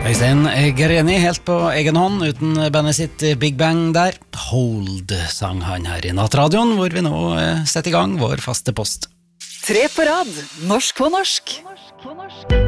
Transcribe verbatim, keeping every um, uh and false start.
Øystein Greni helt på egen hånd uten bandet sitt Big Bang der. Hold sang han her i Nattradioen, hvor vi nå setter i gang vår faste post. Tre på rad, norsk på norsk.